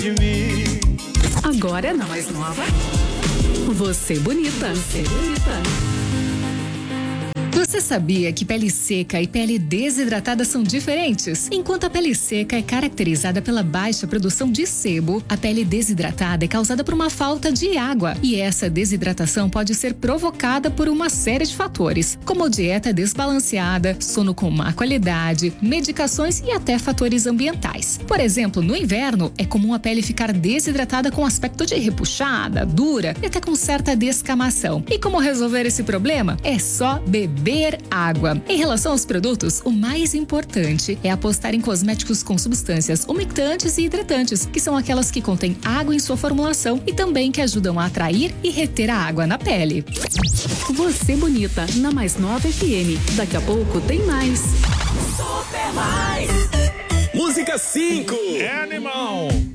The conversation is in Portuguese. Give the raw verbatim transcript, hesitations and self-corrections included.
de mim. Agora na Mais Nova, Você Bonita. Você Bonita. Você sabia que pele seca e pele desidratada são diferentes? Enquanto a pele seca é caracterizada pela baixa produção de sebo, a pele desidratada é causada por uma falta de água. E essa desidratação pode ser provocada por uma série de fatores, como dieta desbalanceada, sono com má qualidade, medicações e até fatores ambientais. Por exemplo, no inverno, é comum a pele ficar desidratada com aspecto de repuxada, dura e até com certa descamação. E como resolver esse problema? É só beber Beber água. Em relação aos produtos, o mais importante é apostar em cosméticos com substâncias umectantes e hidratantes, que são aquelas que contêm água em sua formulação e também que ajudam a atrair e reter a água na pele. Você Bonita, na Mais Nova F M. Daqui a pouco tem mais. Super Mais. Música cinco. É animal.